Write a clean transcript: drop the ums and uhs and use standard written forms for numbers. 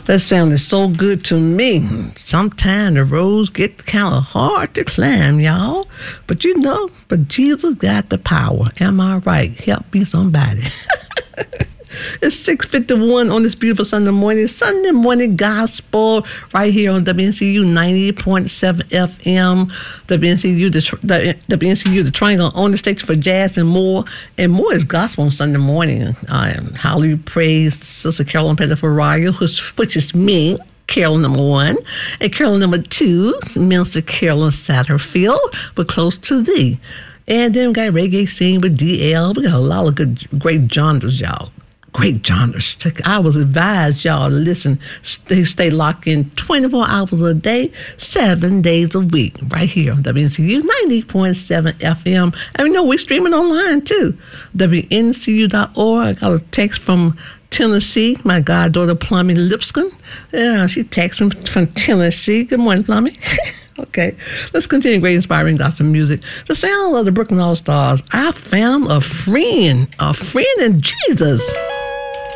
That sounded so good to me. Sometimes the roads get kind of hard to climb, y'all. But Jesus got the power. Am I right? Help me somebody. It's 6:51 on this beautiful Sunday morning gospel right here on WNCU 90.7 FM, WNCU, the Triangle, on the station for jazz and more. And more is gospel on Sunday morning. Hallelujah, praise Sister Carolyn Pettiford, which is me, Carolyn number 1, and Carolyn number 2, Minister Carolyn Satterfield, but close to thee. And then we got reggae scene with DL. We got a lot of great genres, y'all. Great genres. I was advised, y'all, to listen, stay locked in 24 hours a day, 7 days a week, right here on WNCU 90.7 FM. And we're streaming online, too. WNCU.org. I got a text from Tennessee, my goddaughter, Plummy Lipscomb. Yeah, she texted me from Tennessee. Good morning, Plummy. Okay, let's continue great inspiring gospel music. The sound of the Brooklyn All-Stars. I found a friend in Jesus.